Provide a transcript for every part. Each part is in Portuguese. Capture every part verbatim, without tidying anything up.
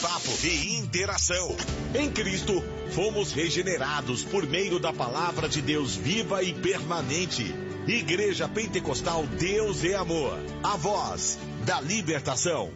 Papo e interação. Em Cristo, fomos regenerados por meio da palavra de Deus viva e permanente. Igreja Pentecostal Deus é Amor. A voz da libertação.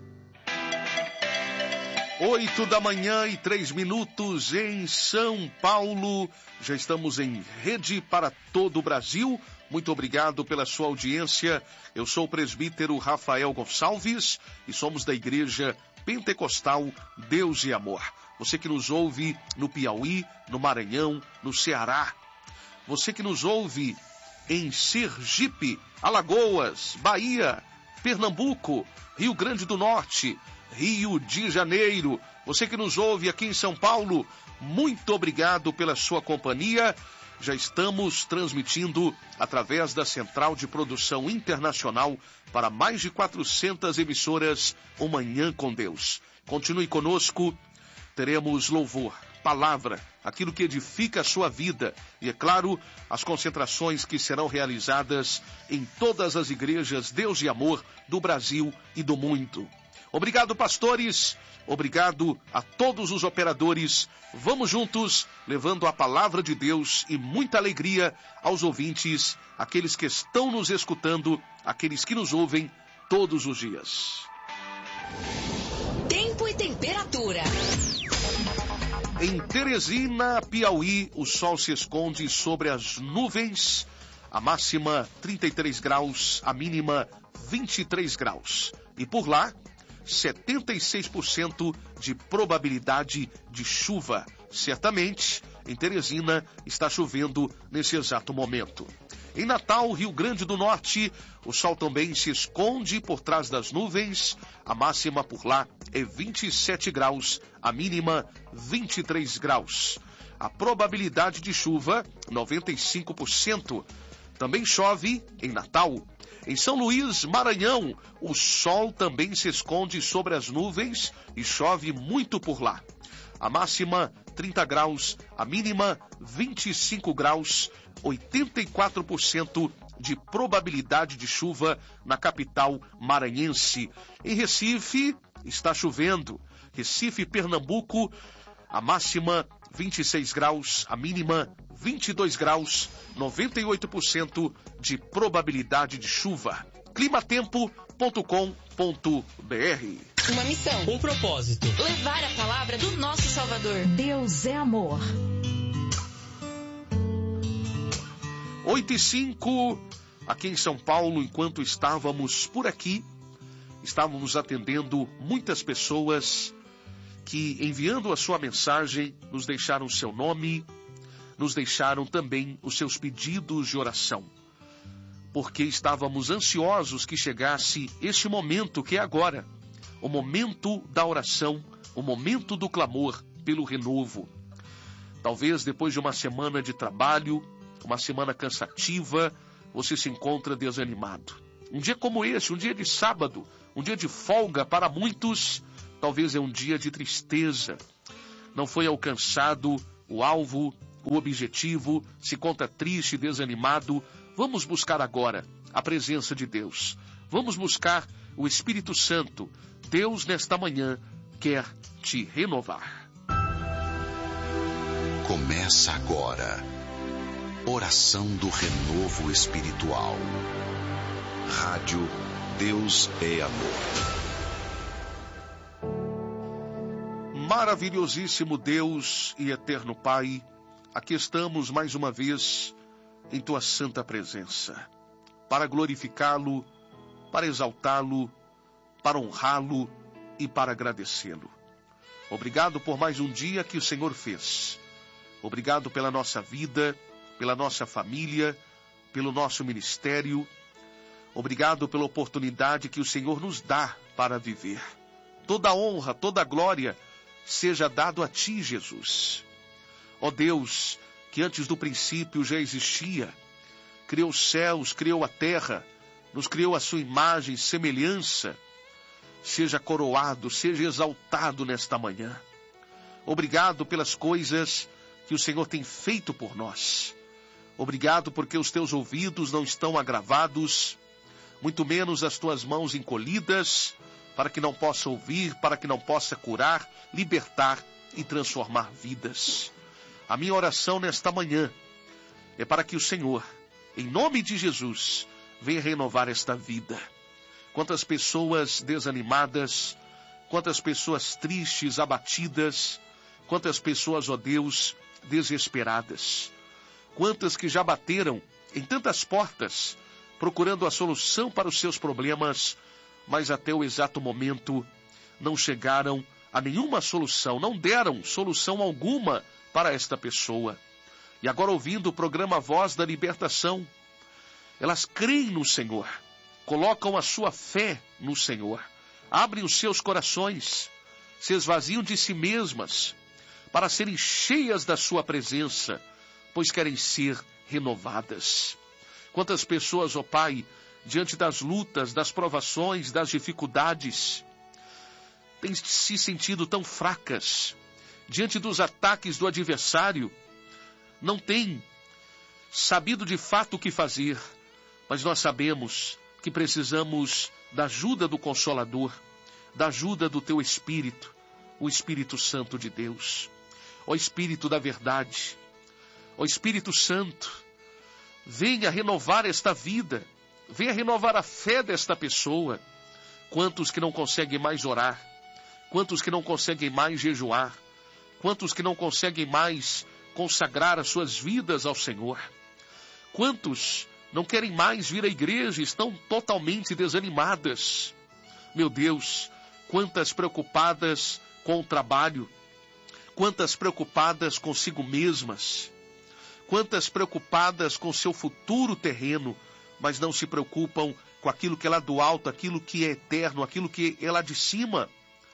Oito da manhã e três minutos em São Paulo. Já estamos em rede para todo o Brasil. Muito obrigado pela sua audiência. Eu sou o presbítero Rafael Gonçalves e somos da Igreja Pentecostal Deus e Amor. Você que nos ouve no Piauí, no Maranhão, no Ceará. Você que nos ouve em Sergipe, Alagoas, Bahia, Pernambuco, Rio Grande do Norte, Rio de Janeiro. Você que nos ouve aqui em São Paulo, muito obrigado pela sua companhia. Já estamos transmitindo através da Central de Produção Internacional para mais de quatrocentas emissoras o Manhã com Deus. Continue conosco, teremos louvor, palavra, aquilo que edifica a sua vida e, é claro, as concentrações que serão realizadas em todas as igrejas Deus e Amor do Brasil e do mundo. Obrigado, pastores. Obrigado a todos os operadores. Vamos juntos, levando a palavra de Deus e muita alegria aos ouvintes, aqueles que estão nos escutando, aqueles que nos ouvem todos os dias. Tempo e temperatura. Em Teresina, Piauí, o sol se esconde sobre as nuvens. A máxima trinta e três graus, a mínima vinte e três graus. E por lá, setenta e seis por cento de probabilidade de chuva. Certamente, em Teresina, está chovendo nesse exato momento. Em Natal, Rio Grande do Norte, o sol também se esconde por trás das nuvens. A máxima por lá é vinte e sete graus, a mínima vinte e três graus. A probabilidade de chuva, noventa e cinco por cento. Também chove em Natal. Em São Luís, Maranhão, o sol também se esconde sobre as nuvens e chove muito por lá. A máxima, trinta graus, a mínima, vinte e cinco graus, oitenta e quatro por cento de probabilidade de chuva na capital maranhense. Em Recife, está chovendo. Recife, Pernambuco, a máxima, vinte e seis graus, a mínima, vinte e dois graus, noventa e oito por cento de probabilidade de chuva. climatempo ponto com ponto br. Uma missão. Um propósito. Levar a palavra do nosso Salvador. Deus é amor. oito e cinco, aqui em São Paulo, enquanto estávamos por aqui, estávamos atendendo muitas pessoas que, enviando a sua mensagem, nos deixaram seu nome, nos deixaram também os seus pedidos de oração, porque estávamos ansiosos que chegasse este momento que é agora, o momento da oração, o momento do clamor pelo renovo. Talvez depois de uma semana de trabalho, uma semana cansativa, você se encontra desanimado. Um dia como esse, um dia de sábado, um dia de folga para muitos, talvez é um dia de tristeza. Não foi alcançado o alvo, o objetivo, se conta triste e desanimado. Vamos buscar agora a presença de Deus. Vamos buscar o Espírito Santo. Deus, nesta manhã, quer te renovar. Começa agora. Oração do renovo espiritual. Rádio Deus é Amor. Maravilhosíssimo Deus e eterno Pai, aqui estamos mais uma vez em Tua santa presença, para glorificá-lo, para exaltá-lo, para honrá-lo e para agradecê-lo. Obrigado por mais um dia que o Senhor fez. Obrigado pela nossa vida, pela nossa família, pelo nosso ministério. Obrigado pela oportunidade que o Senhor nos dá para viver. Toda honra, toda glória seja dado a Ti, Jesus. Ó Deus, que antes do princípio já existia, criou os céus, criou a terra, nos criou a sua imagem e semelhança, seja coroado, seja exaltado nesta manhã. Obrigado pelas coisas que o Senhor tem feito por nós. Obrigado porque os teus ouvidos não estão agravados, muito menos as tuas mãos encolhidas. para que não possa ouvir, para que não possa curar, libertar e transformar vidas. A minha oração nesta manhã é para que o Senhor, em nome de Jesus, venha renovar esta vida. Quantas pessoas desanimadas, quantas pessoas tristes, abatidas, quantas pessoas, ó Deus, desesperadas. Quantas que já bateram em tantas portas, procurando a solução para os seus problemas, mas até o exato momento não chegaram a nenhuma solução, não deram solução alguma para esta pessoa. E agora, ouvindo o programa Voz da Libertação, elas creem no Senhor, colocam a sua fé no Senhor, abrem os seus corações, se esvaziam de si mesmas, para serem cheias da sua presença, pois querem ser renovadas. Quantas pessoas, ó Pai, diante das lutas, das provações, das dificuldades, têm se sentido tão fracas, diante dos ataques do adversário, não têm sabido de fato o que fazer, mas nós sabemos que precisamos da ajuda do Consolador, da ajuda do Teu Espírito, o Espírito Santo de Deus. Ó Espírito da verdade, ó Espírito Santo, venha renovar esta vida, venha renovar a fé desta pessoa. Quantos que não conseguem mais orar, quantos que não conseguem mais jejuar, quantos que não conseguem mais consagrar as suas vidas ao Senhor, quantos não querem mais vir à igreja, estão totalmente desanimadas. Meu Deus, quantas preocupadas com o trabalho, quantas preocupadas consigo mesmas, quantas preocupadas com seu futuro terreno, mas não se preocupam com aquilo que é lá do alto, aquilo que é eterno, aquilo que é lá de cima.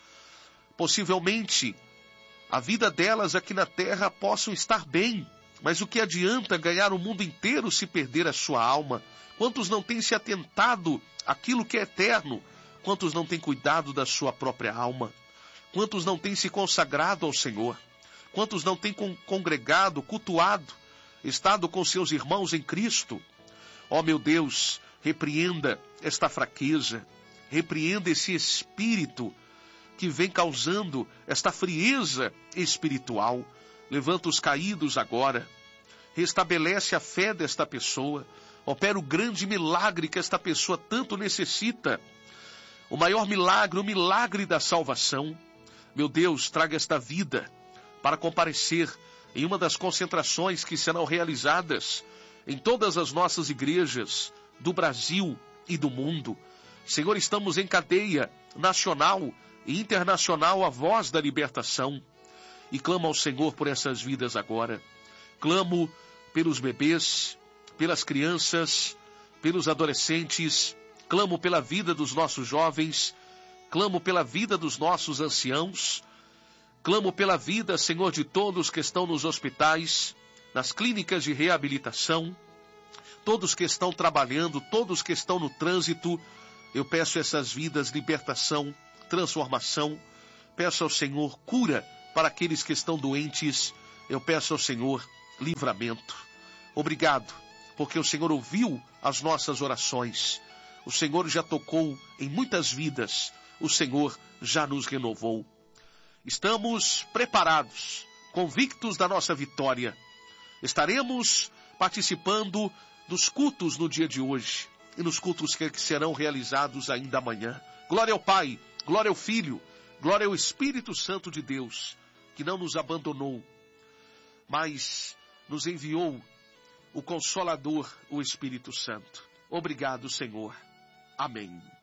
Possivelmente, a vida delas aqui na terra possam estar bem, mas o que adianta ganhar o mundo inteiro se perder a sua alma? Quantos não têm se atentado àquilo que é eterno? Quantos não têm cuidado da sua própria alma? Quantos não têm se consagrado ao Senhor? Quantos não têm congregado, cultuado, estado com seus irmãos em Cristo? Ó oh, meu Deus, repreenda esta fraqueza, repreenda esse espírito que vem causando esta frieza espiritual. Levanta os caídos agora, restabelece a fé desta pessoa, opera o grande milagre que esta pessoa tanto necessita, o maior milagre, o milagre da salvação. Meu Deus, traga esta vida para comparecer em uma das concentrações que serão realizadas em todas as nossas igrejas do Brasil e do mundo. Senhor, estamos em cadeia nacional e internacional, a voz da libertação, e clamo ao Senhor por essas vidas agora. Clamo pelos bebês, pelas crianças, pelos adolescentes, clamo pela vida dos nossos jovens, clamo pela vida dos nossos anciãos, clamo pela vida, Senhor, de todos que estão nos hospitais, nas clínicas de reabilitação, todos que estão trabalhando, todos que estão no trânsito. Eu peço essas vidas, libertação, transformação. Peço ao Senhor cura para aqueles que estão doentes. Eu peço ao Senhor livramento. Obrigado, porque o Senhor ouviu as nossas orações. O Senhor já tocou em muitas vidas. O Senhor já nos renovou. Estamos preparados, convictos da nossa vitória. Estaremos participando dos cultos no dia de hoje e nos cultos que serão realizados ainda amanhã. Glória ao Pai, glória ao Filho, glória ao Espírito Santo de Deus, que não nos abandonou, mas nos enviou o Consolador, o Espírito Santo. Obrigado, Senhor. Amém.